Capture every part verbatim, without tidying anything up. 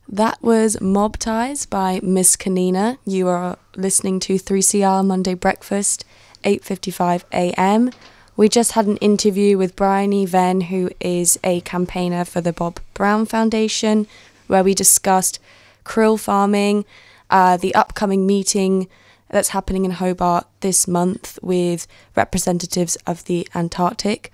That was Mob Ties by Miss Kanina. You are listening to three C R Monday Breakfast, eight fifty-five a m. We just had an interview with Bryony Venn, who is a campaigner for the Bob Brown Foundation, where we discussed krill farming, uh, the upcoming meeting that's happening in Hobart this month with representatives of the Antarctic.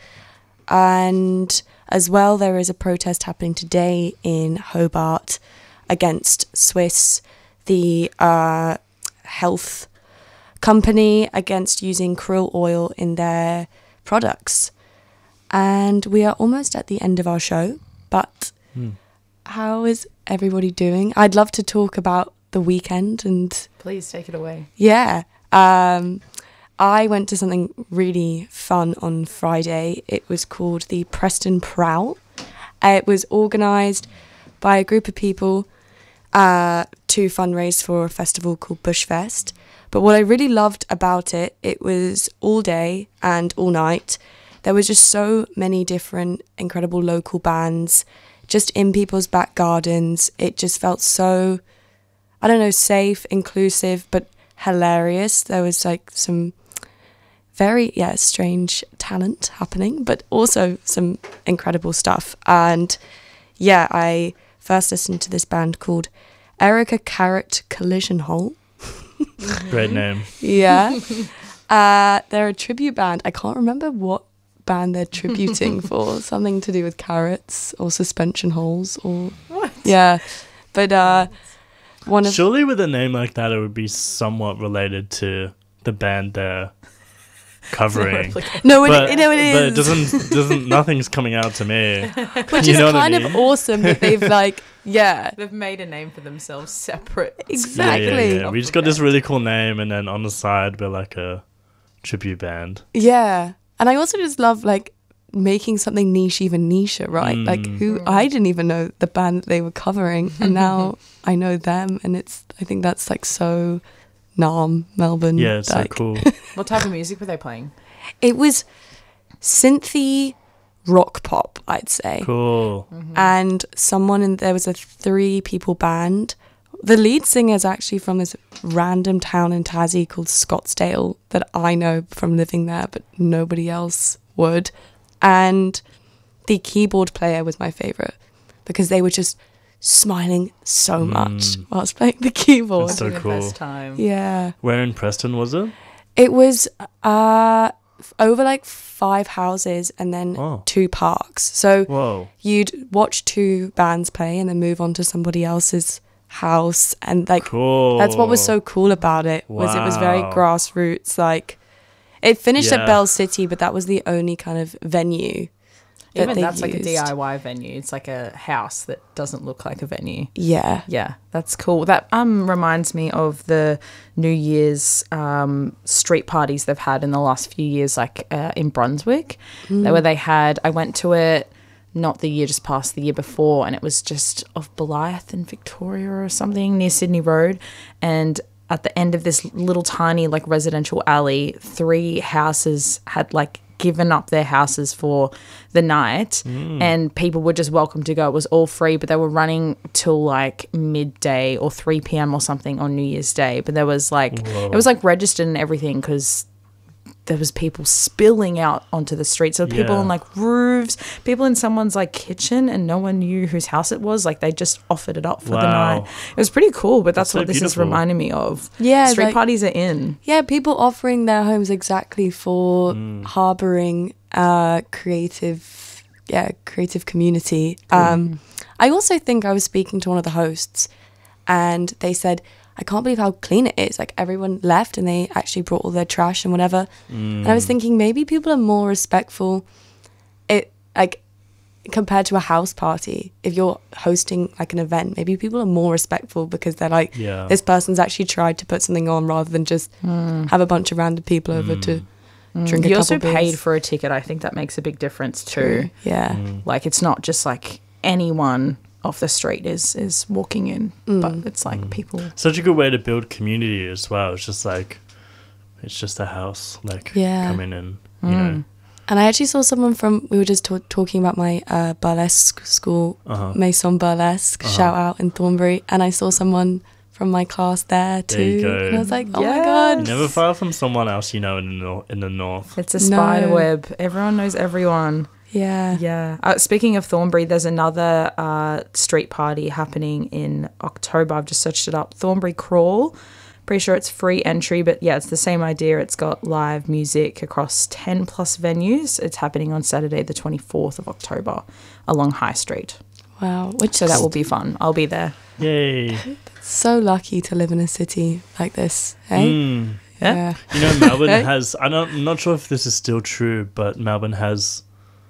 And as well, there is a protest happening today in Hobart against Swiss, the uh, health company, against using krill oil in their products. And we are almost at the end of our show, but hmm. how is everybody doing? I'd love to talk about the weekend and... Please take it away. Yeah. Um, I went to something really fun on Friday. It was called the Preston Prowl. It was organised by a group of people uh, to fundraise for a festival called Bushfest. But what I really loved about it, it was all day and all night. There was just so many different incredible local bands just in people's back gardens. It just felt so, I don't know, safe, inclusive, but hilarious. There was like some very, yeah, strange talent happening, but also some incredible stuff. And yeah, I first listened to this band called Erica Carrot Collision Hole. Great name. Yeah. Uh, they're a tribute band. I can't remember what band they're tributing for. Something to do with carrots or suspension holes or... What? Yeah. But uh, one of... Surely with a name like that, it would be somewhat related to the band they're covering. No, it, but, it, no, it is. But it doesn't, doesn't, nothing's coming out to me. Which You is know what I kind mean? of awesome that they've like, yeah. They've made a name for themselves separate. Exactly. Yeah, yeah, yeah. We just got this really cool name, and then on the side we're like a tribute band. Yeah. And I also just love like making something niche even niche, right? Mm. Like who I didn't even know the band that they were covering, and now I know them, and it's I think that's like so Nam, Melbourne. Yeah, it's like. so cool. What type of music were they playing? It was synthy rock pop, I'd say. Cool. Mm-hmm. And someone in there was a three people band. The lead singer is actually from this random town in Tassie called Scottsdale that I know from living there, but nobody else would. And the keyboard player was my favourite because they were just smiling so much Mm. whilst playing the keyboard. That's so Having the cool. best time. Yeah. Where in Preston was it? It was uh, f- over like five houses and then Oh. two parks. So Whoa. you'd watch two bands play and then move on to somebody else's house, and like Cool. that's what was so cool about it. Was it was very Wow. grassroots. Like it finished Yeah. at Bell City, but that was the only kind of venue that Even they that's like a used. D I Y venue. It's like a house that doesn't look like a venue. Yeah. Yeah, that's cool. That um reminds me of the New Year's um, street parties they've had in the last few years, like uh, in Brunswick, Mm. where they had. I went to it not the year just past, the year before, and it was just off Blythe in Victoria or something near Sydney Road, and at the end of this little tiny like residential alley, three houses had like given up their houses for the night, Mm. and people were just welcome to go. It was all free, but they were running till like midday or three p.m. or something on New Year's Day. But there was like Whoa. it was like registered and everything because there was people spilling out onto the street. So people Yeah. on like roofs, people in someone's like kitchen, and no one knew whose house it was. Like they just offered it up for the Wow. night. It was pretty cool, but that's, That's so what this is beautiful. reminding me of. Yeah, Street like- parties are in. Yeah, people offering their homes exactly for Mm. harboring uh creative yeah, creative community. Um I also think I was speaking to one of the hosts and they said, I can't believe how clean it is. Like everyone left and they actually brought all their trash and whatever. And I was thinking maybe people are more respectful it like compared to a house party. If you're hosting like an event, maybe people are more respectful because they're like, Yeah. this person's actually tried to put something on rather than just have a bunch of random people over to drink a You couple also beers. paid for a ticket. I think that makes a big difference too. Yeah. Like it's not just like anyone off the street is is walking in, but it's like people. Such a good way to build community as well. It's just like, it's just a house, like Yeah. coming in, you know. And I actually saw someone from, we were just ta- talking about my uh, burlesque school, Uh-huh. Maison Burlesque, Uh-huh. shout out in Thornbury. And I saw someone from my class there too. There you go. And I was like, oh Yes. my God. Never far from someone else you know in the, nor- in the north. It's a No. spider web. Everyone knows everyone. Yeah. Yeah. Uh, speaking of Thornbury, there's another uh, street party happening in October. I've just searched it up. Thornbury Crawl. Pretty sure it's free entry, but yeah, it's the same idea. It's got live music across ten plus venues. It's happening on Saturday, the twenty-fourth of October along High Street. Wow. Which So that will be fun. I'll be there. Yay. so lucky to live in a city like this. Hey? Mm. Yeah. You know, Melbourne Hey? has, I don't, I'm not sure if this is still true, but Melbourne has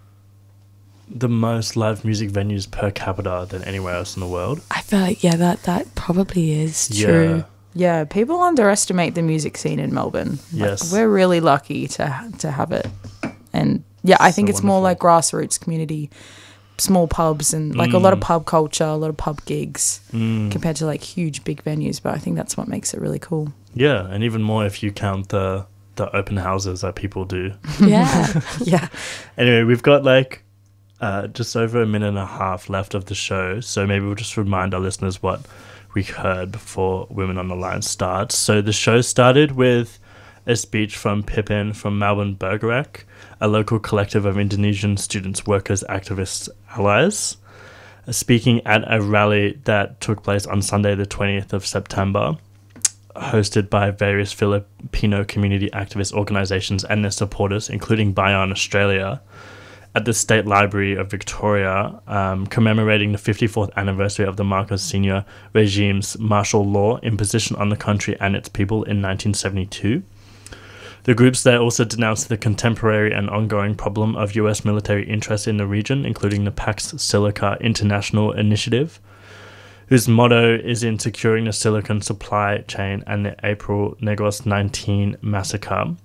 the most live music venues per capita than anywhere else in the world. I feel like, yeah, that, that probably is true. Yeah. Yeah, people underestimate the music scene in Melbourne. Like, Yes. we're really lucky to to have it. And yeah, I think So it's more like wonderful. grassroots community, small pubs and like a lot of Mm. pub culture, a lot of pub gigs Mm. compared to like huge big venues. But I think that's what makes it really cool. Yeah, and even more if you count the the open houses that people do. Yeah. Yeah. Anyway, we've got like uh, just over a minute and a half left of the show, so maybe we'll just remind our listeners what we heard before Women on the Line starts. So the show started with a speech from Pippin from Melbourne Bergerac, a local collective of Indonesian students, workers, activists, allies, speaking at a rally that took place on Sunday the twentieth of September, hosted by various Filipino community activist organisations and their supporters, including Bayan Australia, at the State Library of Victoria, um, commemorating the fifty-fourth anniversary of the Marcos Senior regime's martial law imposition on the country and its people in nineteen seventy-two. The groups there also denounced the contemporary and ongoing problem of U S military interest in the region, including the Pax Silica International Initiative, whose motto is in securing the silicon supply chain, and the April Negros nineteen massacre.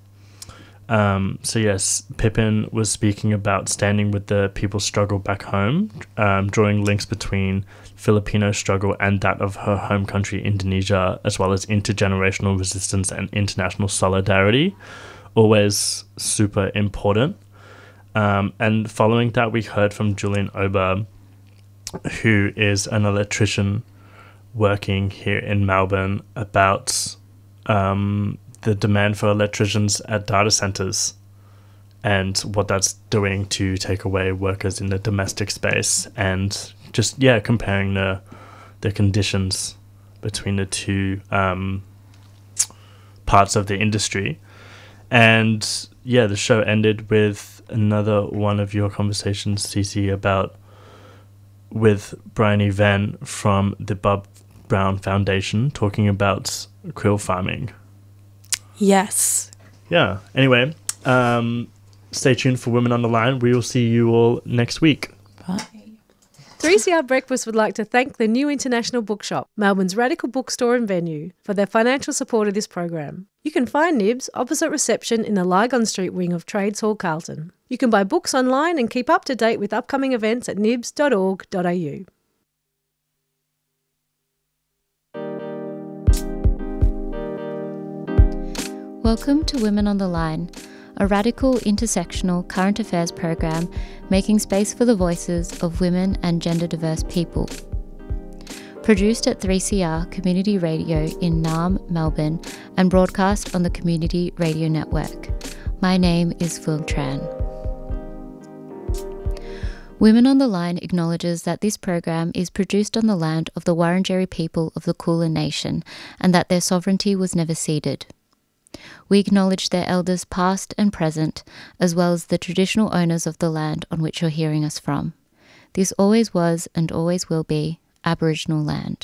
Um, so yes, Pippin was speaking about standing with the people's struggle back home, um, drawing links between Filipino struggle and that of her home country, Indonesia, as well as intergenerational resistance and international solidarity. Always super important. Um, and following that, we heard from Julian Ober, who is an electrician working here in Melbourne, about um, the demand for electricians at data centers and what that's doing to take away workers in the domestic space, and just, yeah, comparing the the conditions between the two um, parts of the industry. And yeah, the show ended with another one of your conversations, Cece, about with Bryony Venn from the Bob Brown Foundation, talking about krill farming. Yes. Yeah. Anyway, um, stay tuned for Women on the Line. We will see you all next week. Bye. three C R Breakfast would like to thank the New International Bookshop, Melbourne's radical bookstore and venue, for their financial support of this program. You can find Nibs opposite reception in the Lygon Street wing of Trades Hall, Carlton. You can buy books online and keep up to date with upcoming events at nibs dot org dot a u. Welcome to Women on the Line, a radical intersectional current affairs program making space for the voices of women and gender diverse people. Produced at three C R Community Radio in Naarm, Melbourne, and broadcast on the Community Radio Network. My name is Phuong Tran. Women on the Line acknowledges that this program is produced on the land of the Wurundjeri people of the Kulin Nation and that their sovereignty was never ceded. We acknowledge their elders past and present, as well as the traditional owners of the land on which you're hearing us from. This always was and always will be Aboriginal land.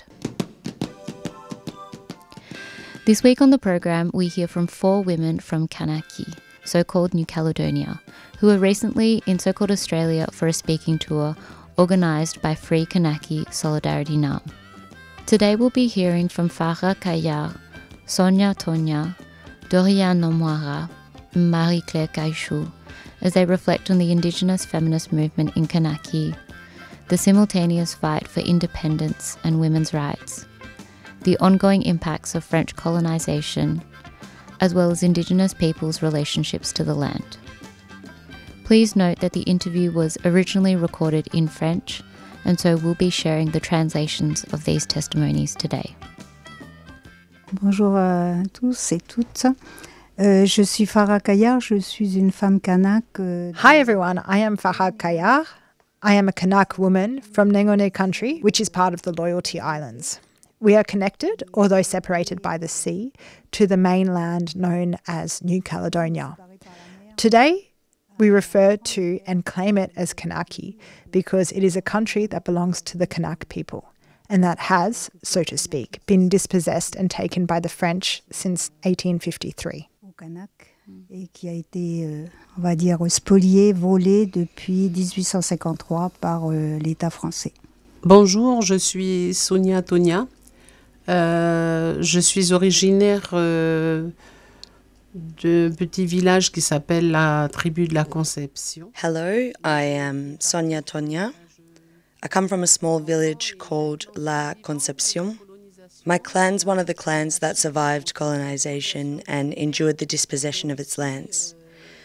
This week on the program, we hear from four women from Kanaki, so-called New Caledonia, who were recently in so-called Australia for a speaking tour organised by Free Kanaki Solidarity Naarm. Today we'll be hearing from Farah Kayar, Sonia Tonya, Dorian Nomwara, and Marie-Claire Kaishu, as they reflect on the Indigenous feminist movement in Kanaki, the simultaneous fight for independence and women's rights, the ongoing impacts of French colonisation, as well as Indigenous peoples' relationships to the land. Please note that the interview was originally recorded in French, and so we'll be sharing the translations of these testimonies today. Bonjour à tous et toutes. Euh, je suis Farah Kayar, je suis une femme kanak. Euh, Hi everyone, I am Farah Kayar. I am a Kanak woman from Nengone country, which is part of the Loyalty Islands. We are connected, although separated by the sea, to the mainland known as New Caledonia. Today, we refer to and claim it as Kanaki because it is a country that belongs to the Kanak people and that has, so to speak, been dispossessed and taken by the French since eighteen fifty-three. au Kanak et qui a été, euh, on va dire, spolié, volé depuis dix-huit cent cinquante-trois par euh, l'État français. Bonjour, je suis Sonia Tonia. Euh, je suis originaire euh, d'un petit village qui s'appelle la tribu de la Conception. Hello, I am Sonia Tonia. I come from a small village called La Concepción. My clan's one of the clans that survived colonization and endured the dispossession of its lands.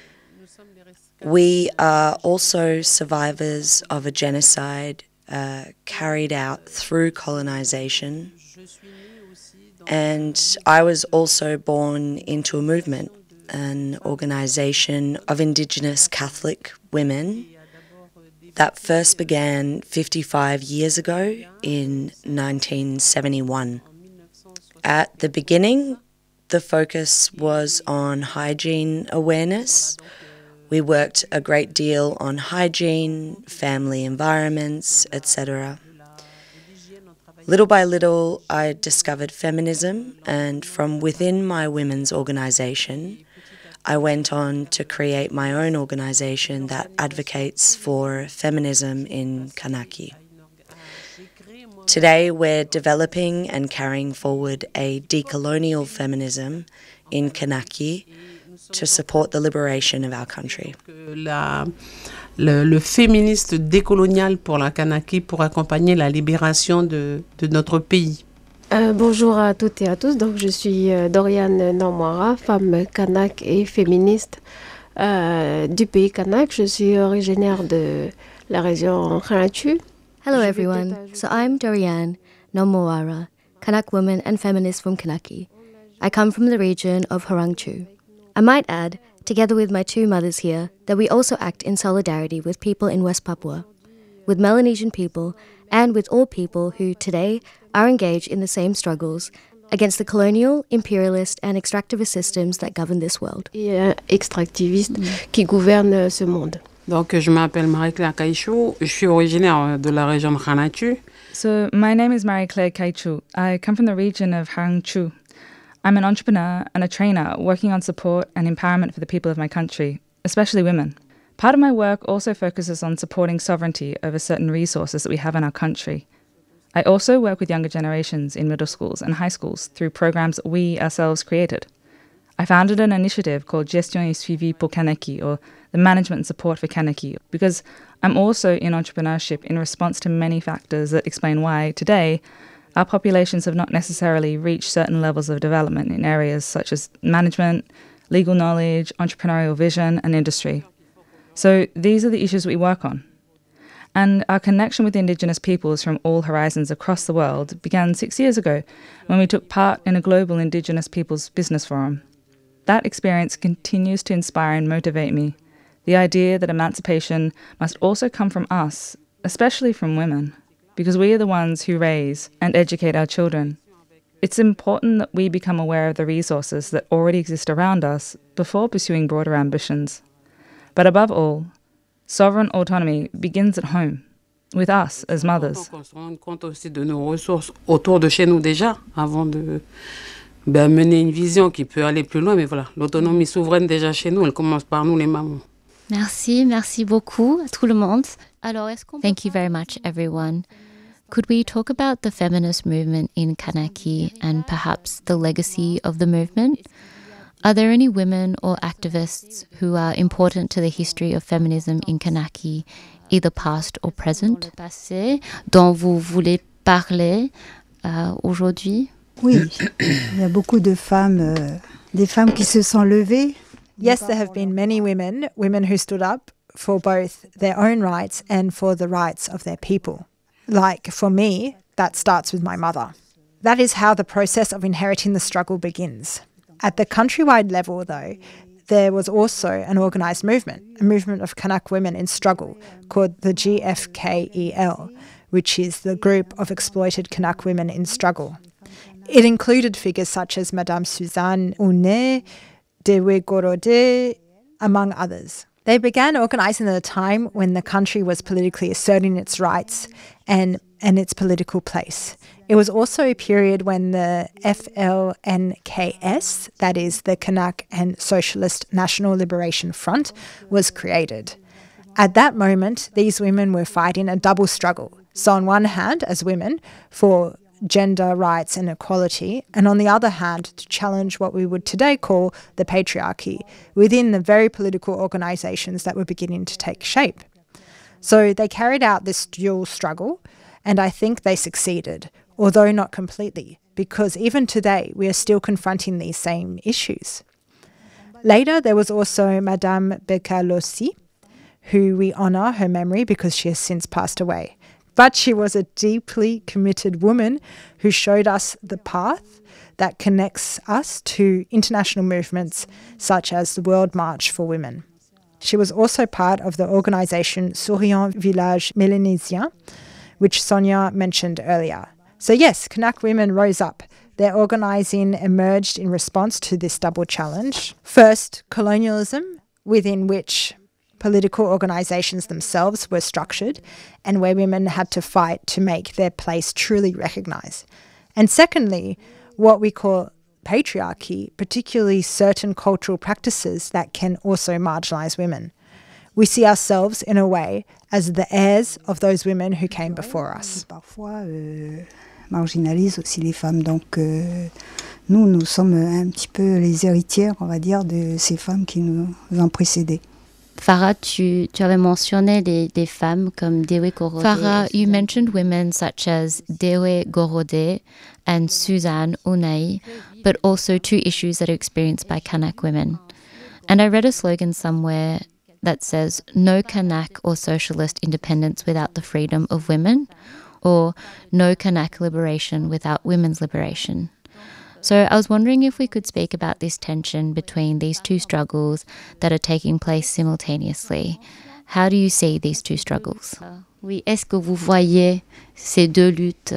We are also survivors of a genocide uh, carried out through colonization. And I was also born into a movement, an organisation of Indigenous Catholic women that first began fifty-five years ago in nineteen seventy-one. At the beginning, the focus was on hygiene awareness. We worked a great deal on hygiene, family environments, et cetera. Little by little, I discovered feminism, and from within my women's organisation, I went on to create my own organisation that advocates for feminism in Kanaki. Today, we're developing and carrying forward a decolonial feminism in Kanaki to support the liberation of our country. La, le, le féministe décolonial pour la Kanaki pour accompagner la libération de, de notre pays. Euh, bonjour à toutes et à tous, donc je suis euh, Doriane Normora, femme kanak et féministe euh, du pays kanak. Je suis originaire de la région Kanachu. Hello everyone, so I'm Doriane Nomowara, Kanak woman and feminist from Kanaki. I come from the region of Horangchu. I might add, together with my two mothers here, that we also act in solidarity with people in West Papua, with Melanesian people, and with all people who today are engaged in the same struggles against the colonial, imperialist and extractivist systems that govern this world. Et euh, extractiviste mm. qui gouverne ce monde. Donc, je m'appelle Marie-Claire Kaichou, je suis originaire de la région de Kanachu. So, my name is Marie-Claire Kaichou. I come from the region of Hangchu. I'm an entrepreneur and a trainer working on support and empowerment for the people of my country, especially women. Part of my work also focuses on supporting sovereignty over certain resources that we have in our country. I also work with younger generations in middle schools and high schools through programs that we ourselves created. I founded an initiative called Gestion et Suivi pour Kanaki, or the Management and Support for Kanaki, because I'm also in entrepreneurship in response to many factors that explain why, today, our populations have not necessarily reached certain levels of development in areas such as management, legal knowledge, entrepreneurial vision, and industry. So these are the issues we work on. And our connection with Indigenous peoples from all horizons across the world began six years ago when we took part in a global Indigenous Peoples Business Forum. That experience continues to inspire and motivate me. The idea that emancipation must also come from us, especially from women, because we are the ones who raise and educate our children. It's important that we become aware of the resources that already exist around us before pursuing broader ambitions. But above all, sovereign autonomy begins at home, with us as mothers. On se rend compte aussi de nos ressources autour de chez nous déjà, avant de ben, mener une vision qui peut aller plus loin. Mais voilà, l'autonomie souveraine déjà chez nous, elle commence par nous les mamans. Merci, merci beaucoup à tout le monde. Alors, est-ce qu'on Thank you very much, everyone. Could we talk about the feminist movement in Kanaki and perhaps the legacy of the movement? Are there any women or activists who are important to the history of feminism in Kanaki, either past or present, passé, dont vous voulez parler uh, aujourd'hui? Oui, il y a beaucoup de femmes, euh, des femmes qui se sont levées. Yes, there have been many women, women who stood up for both their own rights and for the rights of their people. Like, for me, that starts with my mother. That is how the process of inheriting the struggle begins. At the countrywide level, though, there was also an organised movement, a movement of Kanak women in struggle called the G F K E L, which is the Group of Exploited Kanak Women in Struggle. It included figures such as Madame Suzanne Ouné, Dewe Gorode, among others. They began organising at a time when the country was politically asserting its rights and, and its political place. It was also a period when the F L N K S, that is the Kanak and Socialist National Liberation Front, was created. At that moment, these women were fighting a double struggle. So on one hand, as women, for gender rights and equality, and on the other hand, to challenge what we would today call the patriarchy within the very political organisations that were beginning to take shape. So they carried out this dual struggle, and I think they succeeded, although not completely, because even today we are still confronting these same issues. Later, there was also Madame Becalossi, who we honour her memory because she has since passed away. But she was a deeply committed woman who showed us the path that connects us to international movements such as the World March for Women. She was also part of the organisation Souriant Village Mélanésien, which Sonia mentioned earlier. So yes, Kanak women rose up. Their organising emerged in response to this double challenge. First, colonialism, within which political organisations themselves were structured and where women had to fight to make their place truly recognised. And secondly, what we call patriarchy, particularly certain cultural practices that can also marginalise women. We see ourselves, in a way, as the heirs of those women who came before us. Parfois, euh, marginalise aussi les femmes. Donc, euh, nous, nous sommes un petit peu les héritières, on va dire, de ces femmes qui nous ont précédées. Farah, tu, tu avais mentionné des, des femmes comme Dewe Gorode. Farah, you mentioned women such as Dewe Gorode and Suzanne Ouné, but also two issues that are experienced by Kanak women. And I read a slogan somewhere that says, no Kanak or socialist independence without the freedom of women, or no Kanak liberation without women's liberation. So I was wondering if we could speak about this tension between these two struggles that are taking place simultaneously. How do you see these two struggles? Oui, est-ce que vous voyez ces deux luttes?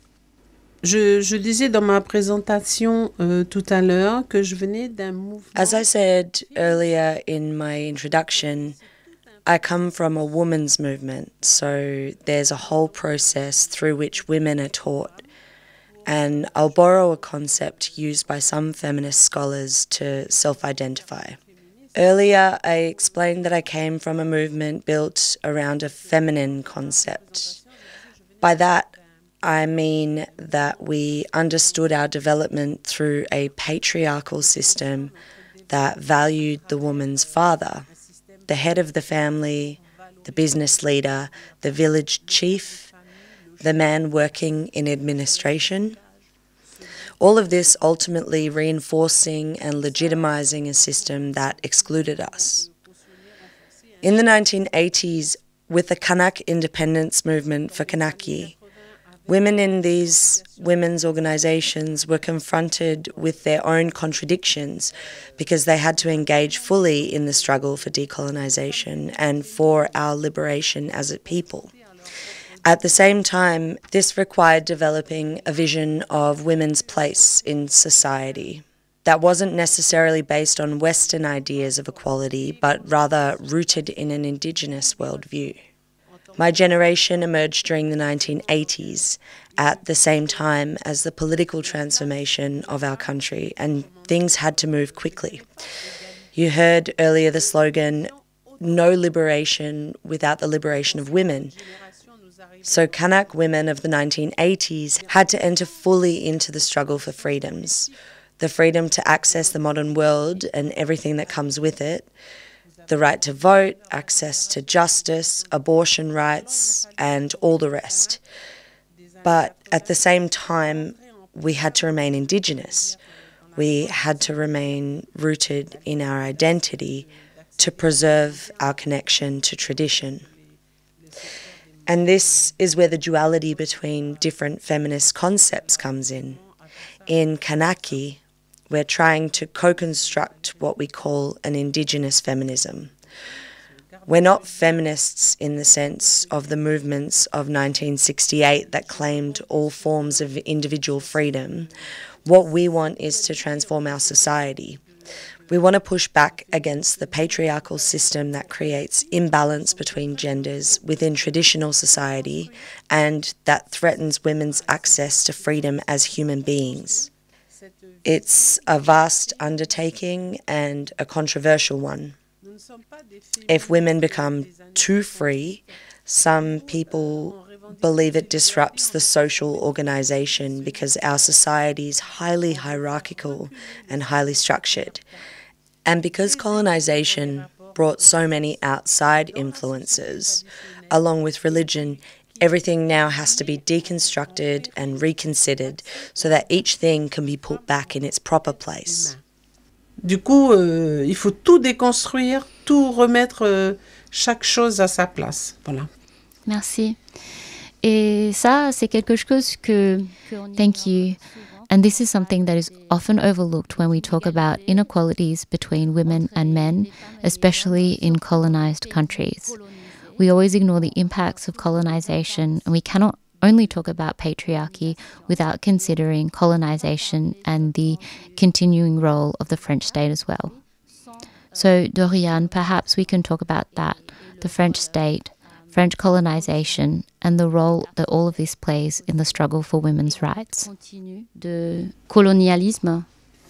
Je, je disais dans ma présentation euh, tout à l'heure que je venais d'un mouvement. As I said earlier in my introduction, I come from a women's movement, so there's a whole process through which women are taught. And I'll borrow a concept used by some feminist scholars to self-identify. Earlier, I explained that I came from a movement built around a feminine concept. By that, I mean that we understood our development through a patriarchal system that valued the woman's father, the head of the family, the business leader, the village chief, the man working in administration. All of this ultimately reinforcing and legitimising a system that excluded us. In the nineteen eighties, with the Kanak independence movement for Kanaki, women in these women's organisations were confronted with their own contradictions because they had to engage fully in the struggle for decolonisation and for our liberation as a people. At the same time, this required developing a vision of women's place in society that wasn't necessarily based on Western ideas of equality, but rather rooted in an Indigenous worldview. My generation emerged during the nineteen eighties at the same time as the political transformation of our country, and things had to move quickly. You heard earlier the slogan, no liberation without the liberation of women. So Kanak women of the nineteen eighties had to enter fully into the struggle for freedoms, the freedom to access the modern world and everything that comes with it, the right to vote, access to justice, abortion rights, and all the rest. But at the same time, we had to remain Indigenous. We had to remain rooted in our identity, to preserve our connection to tradition. And this is where the duality between different feminist concepts comes in. In Kanaki, we're trying to co-construct what we call an indigenous feminism. We're not feminists in the sense of the movements of nineteen sixty-eight that claimed all forms of individual freedom. What we want is to transform our society. We want to push back against the patriarchal system that creates imbalance between genders within traditional society and that threatens women's access to freedom as human beings. It's a vast undertaking and a controversial one. If women become too free, some people believe it disrupts the social organisation because our society is highly hierarchical and highly structured. And because colonisation brought so many outside influences, along with religion, everything now has to be deconstructed and reconsidered so that each thing can be put back in its proper place. Du coup, euh, il faut tout déconstruire, tout remettre euh, chaque chose à sa place. Voilà. Merci. Et ça, c'est quelque chose que... Thank you. And this is something that is often overlooked when we talk about inequalities between women and men, especially in colonized countries. We always ignore the impacts of colonization, and we cannot only talk about patriarchy without considering colonization and the continuing role of the French state as well. So, Doriane, perhaps we can talk about that, the French state, French colonization, and the role that all of this plays in the struggle for women's rights. De colonialisme.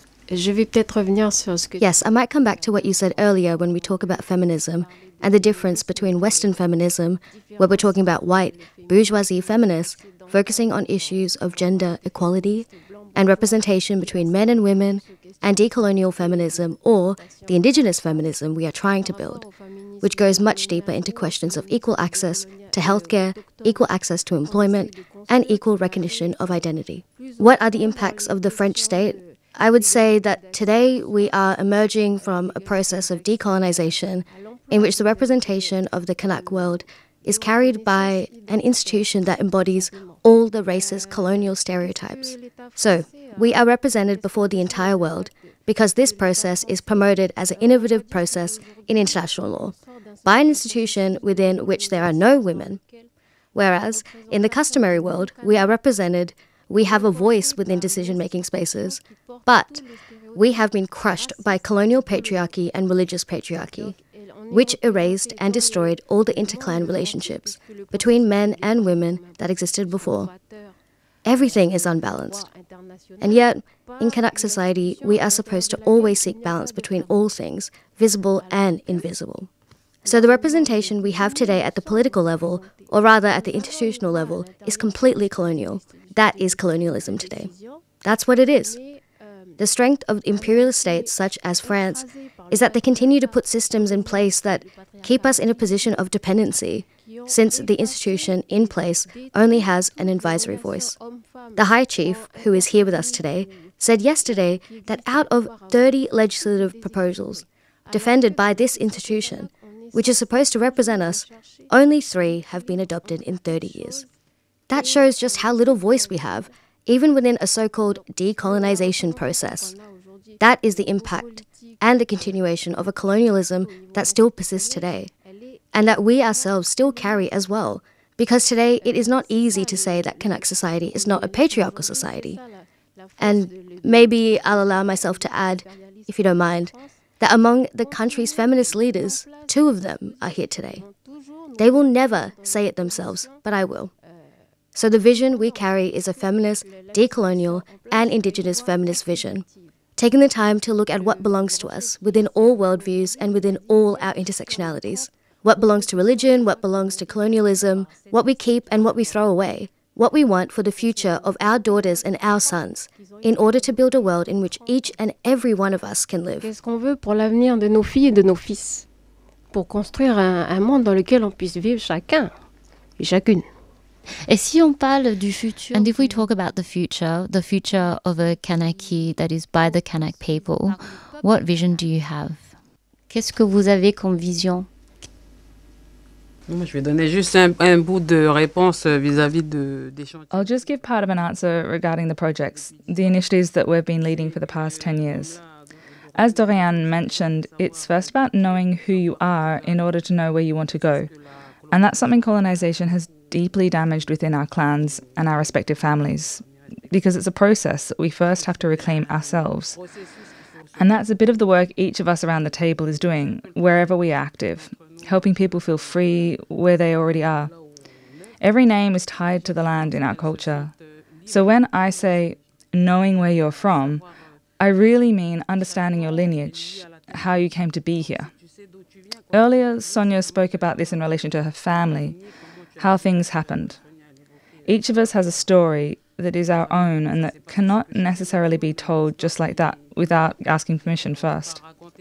Je vais peut-être revenir sur ce que... Yes, I might come back to what you said earlier when we talk about feminism and the difference between Western feminism, where we're talking about white, bourgeoisie feminists, focusing on issues of gender equality and representation between men and women, and decolonial feminism, or the indigenous feminism we are trying to build, which goes much deeper into questions of equal access to healthcare, equal access to employment, and equal recognition of identity. What are the impacts of the French state? I would say that today we are emerging from a process of decolonization in which the representation of the Kanak world is carried by an institution that embodies all the racist colonial stereotypes. So, we are represented before the entire world because this process is promoted as an innovative process in international law by an institution within which there are no women, whereas in the customary world, we are represented, we have a voice within decision-making spaces, but we have been crushed by colonial patriarchy and religious patriarchy, which erased and destroyed all the interclan relationships between men and women that existed before. Everything is unbalanced. And yet, in Kanak society, we are supposed to always seek balance between all things, visible and invisible. So the representation we have today at the political level, or rather at the institutional level, is completely colonial. That is colonialism today. That's what it is. The strength of imperialist states such as France is that they continue to put systems in place that keep us in a position of dependency, since the institution in place only has an advisory voice. The High Chief, who is here with us today, said yesterday that out of thirty legislative proposals defended by this institution, which is supposed to represent us, only three have been adopted in thirty years. That shows just how little voice we have, even within a so-called decolonization process. That is the impact and the continuation of a colonialism that still persists today, and that we ourselves still carry as well, because today it is not easy to say that Kanak society is not a patriarchal society. And maybe I'll allow myself to add, if you don't mind, that among the country's feminist leaders, two of them are here today. They will never say it themselves, but I will. So the vision we carry is a feminist, decolonial, and indigenous feminist vision, taking the time to look at what belongs to us within all worldviews and within all our intersectionalities. What belongs to religion, what belongs to colonialism, what we keep and what we throw away, what we want for the future of our daughters and our sons, in order to build a world in which each and every one of us can live. Qu'est-ce qu'on veut pour l'avenir de nos filles et de nos fils, pour construire un, un monde dans lequel on puisse vivre chacun et chacune. Et si on parle du futur? And if we talk about the future, the future of a Kanaki that is by the Kanak people, what vision do you have? Qu'est-ce que vous avez comme vision? Moi, je vais donner juste un, un bout de réponse vis-à-vis de, des chantiers. I'll just give part of an answer regarding the projects, the initiatives that we've been leading for the past ten years. As Doriane mentioned, it's first about knowing who you are in order to know where you want to go. And that's something colonisation has deeply damaged within our clans and our respective families, because it's a process that we first have to reclaim ourselves. And that's a bit of the work each of us around the table is doing, wherever we are active, helping people feel free where they already are. Every name is tied to the land in our culture. So when I say knowing where you're from, I really mean understanding your lineage, how you came to be here. Earlier, Sonia spoke about this in relation to her family, how things happened. Each of us has a story that is our own and that cannot necessarily be told just like that without asking permission first.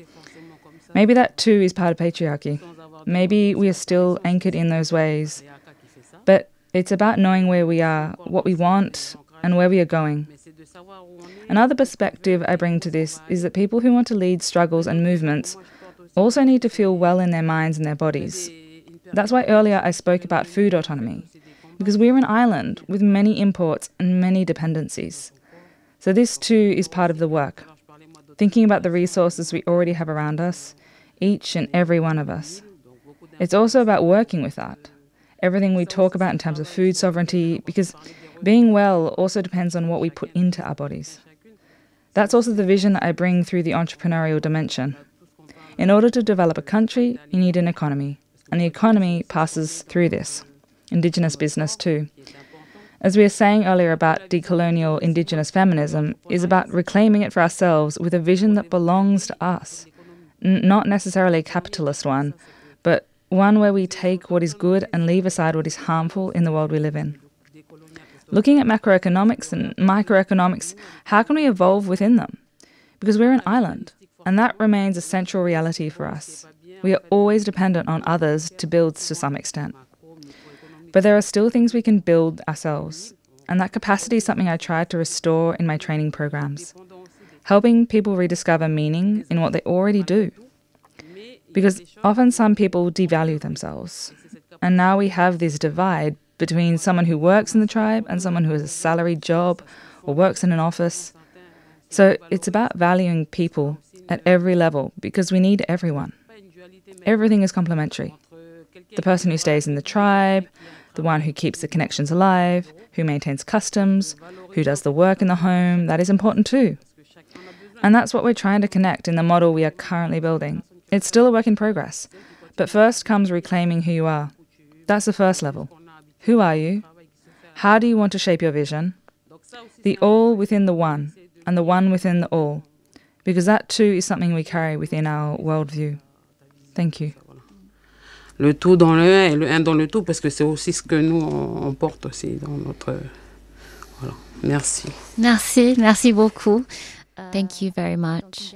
Maybe that too is part of patriarchy. Maybe we are still anchored in those ways. But it's about knowing where we are, what we want, and where we are going. Another perspective I bring to this is that people who want to lead struggles and movements also need to feel well in their minds and their bodies. That's why earlier I spoke about food autonomy, because we're an island with many imports and many dependencies. So this too is part of the work, thinking about the resources we already have around us, each and every one of us. It's also about working with that, everything we talk about in terms of food sovereignty, because being well also depends on what we put into our bodies. That's also the vision that I bring through the entrepreneurial dimension. In order to develop a country, you need an economy, and the economy passes through this. Indigenous business too. As we were saying earlier about decolonial Indigenous feminism, is about reclaiming it for ourselves with a vision that belongs to us. N- not necessarily a capitalist one, but one where we take what is good and leave aside what is harmful in the world we live in. Looking at macroeconomics and microeconomics, how can we evolve within them? Because we're an island, and that remains a central reality for us. We are always dependent on others to build to some extent. But there are still things we can build ourselves, and that capacity is something I try to restore in my training programs, helping people rediscover meaning in what they already do. Because often some people devalue themselves, and now we have this divide between someone who works in the tribe and someone who has a salaried job or works in an office. So it's about valuing people at every level, because we need everyone. Everything is complementary. The person who stays in the tribe, the one who keeps the connections alive, who maintains customs, who does the work in the home, that is important too. And that's what we're trying to connect in the model we are currently building. It's still a work in progress, but first comes reclaiming who you are. That's the first level. Who are you? How do you want to shape your vision? The all within the one, and the one within the all, because that too is something we carry within our worldview. Thank you. Le tout dans le un et le un dans le tout, parce que c'est aussi ce que nous on, on porte aussi dans notre. Voilà. Merci. Merci, merci beaucoup. Thank you very much.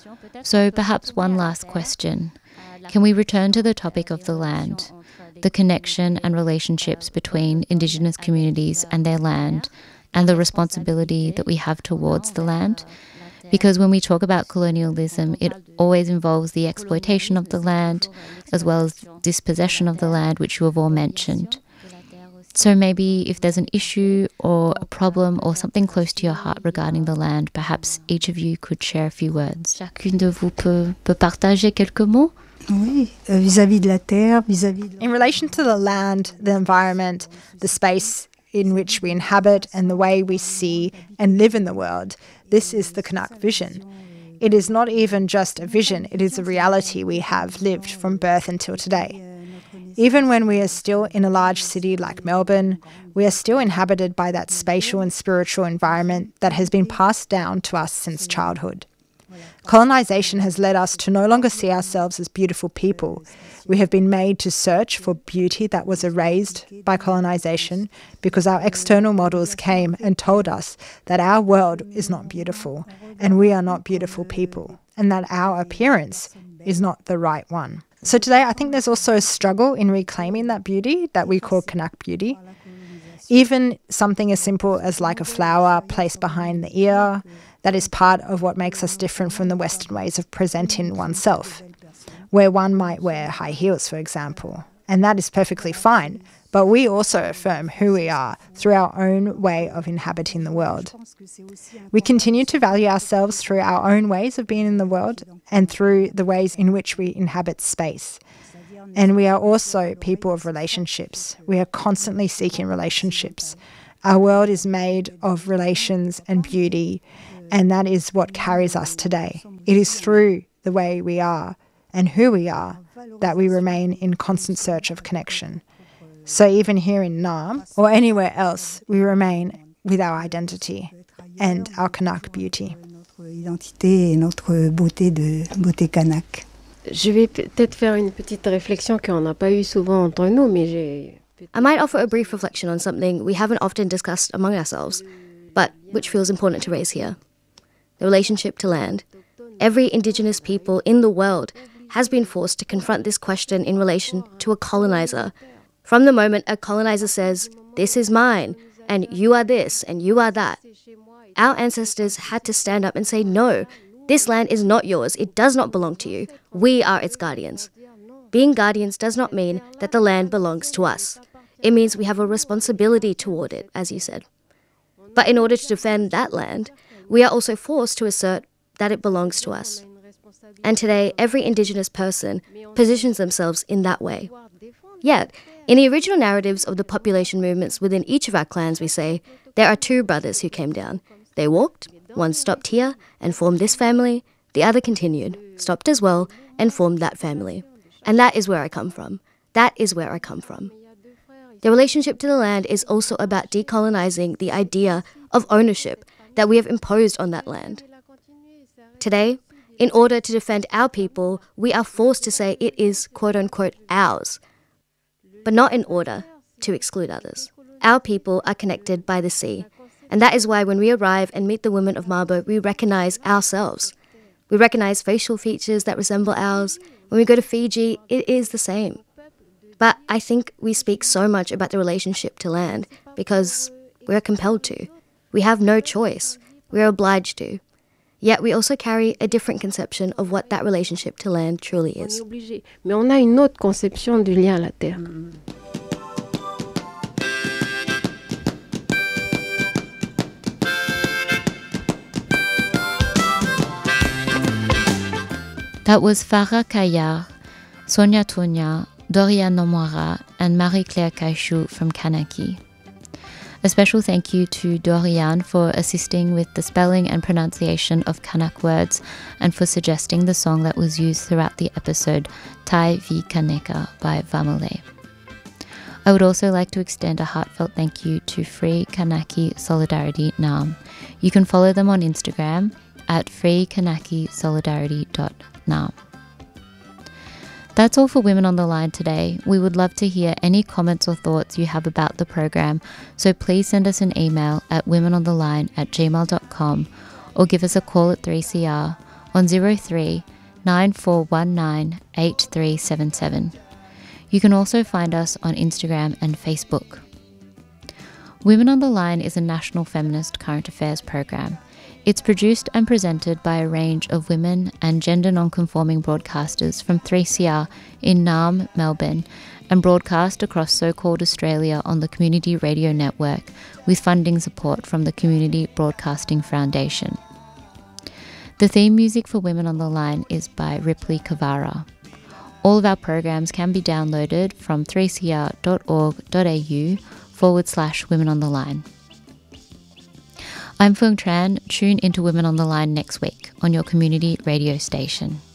So perhaps one last question. Can we return to the topic of the land, the connection and relationships between Indigenous communities and their land, and the responsibility that we have towards the land? Because when we talk about colonialism, it always involves the exploitation of the land, as well as dispossession of the land, which you have all mentioned. So maybe if there's an issue or a problem or something close to your heart regarding the land, perhaps each of you could share a few words. Chacune de vous peut, peut partager quelques mots? Oui, euh, vis-à-vis de la terre, vis-à-vis de... In relation to the land, the environment, the space in which we inhabit and the way we see and live in the world, this is the Kanak vision. It is not even just a vision, it is a reality we have lived from birth until today. Even when we are still in a large city like Melbourne, we are still inhabited by that spatial and spiritual environment that has been passed down to us since childhood. Colonisation has led us to no longer see ourselves as beautiful people. We have been made to search for beauty that was erased by colonisation because our external models came and told us that our world is not beautiful and we are not beautiful people, and that our appearance is not the right one. So today I think there's also a struggle in reclaiming that beauty that we call Kanak beauty. Even something as simple as like a flower placed behind the ear, that is part of what makes us different from the Western ways of presenting oneself. where one might wear high heels, for example. And that is perfectly fine. But we also affirm who we are through our own way of inhabiting the world. We continue to value ourselves through our own ways of being in the world and through the ways in which we inhabit space. And we are also people of relationships. We are constantly seeking relationships. Our world is made of relations and beauty, and that is what carries us today. It is through the way we are and who we are that we remain in constant search of connection. So even here in Naarm or anywhere else, we remain with our identity and our Kanak beauty. Identité et notre beauté de beauté kanak. Je vais peut-être faire une petite réflexion qu'on n'a pas eu souvent entre nous, mais j'ai... I might offer a brief reflection on something we haven't often discussed among ourselves, but which feels important to raise here. The relationship to land. Every Indigenous people in the world has been forced to confront this question in relation to a colonizer. From the moment a colonizer says, "This is mine," and "you are this," and "you are that," our ancestors had to stand up and say, "No, this land is not yours. It does not belong to you. We are its guardians." Being guardians does not mean that the land belongs to us. It means we have a responsibility toward it, as you said. But in order to defend that land, we are also forced to assert that it belongs to us. And today, every Indigenous person positions themselves in that way. Yet, in the original narratives of the population movements within each of our clans, we say, there are two brothers who came down. They walked, one stopped here and formed this family, the other continued, stopped as well, and formed that family. And that is where I come from. That is where I come from. The relationship to the land is also about decolonizing the idea of ownership that we have imposed on that land. Today, in order to defend our people, we are forced to say it is quote-unquote ours, but not in order to exclude others. Our people are connected by the sea, and that is why when we arrive and meet the women of Mabo, we recognize ourselves. We recognize facial features that resemble ours. When we go to Fiji, it is the same. But I think we speak so much about the relationship to land because we are compelled to. We have no choice. We are obliged to. Yet we also carry a different conception of what that relationship to land truly is. Mais on a une autre conception du lien à la terre. That was Farah Kayar, Sonia Tonia, Dorian Nomoara, and Marie-Claire Caichou from Kanaki. A special thank you to Dorian for assisting with the spelling and pronunciation of Kanak words and for suggesting the song that was used throughout the episode, Tai Vi Kaneka by Vamale. I would also like to extend a heartfelt thank you to Free Kanaki Solidarity Naarm. You can follow them on Instagram at free kanaki solidarity dot naarm. That's all for Women on the Line today. We would love to hear any comments or thoughts you have about the program, so please send us an email at womenontheline at gmail dot com or give us a call at three C R on zero three nine four one nine eight three seven seven. You can also find us on Instagram and Facebook. Women on the Line is a national feminist current affairs program. It's produced and presented by a range of women and gender non-conforming broadcasters from three C R in Naarm, Melbourne, and broadcast across so-called Australia on the Community Radio Network with funding support from the Community Broadcasting Foundation. The theme music for Women on the Line is by Ripley Kavara. All of our programs can be downloaded from three c r dot org dot a u forward slash Women on the Line. I'm Phuong Tran. Tune into Women on the Line next week on your community radio station.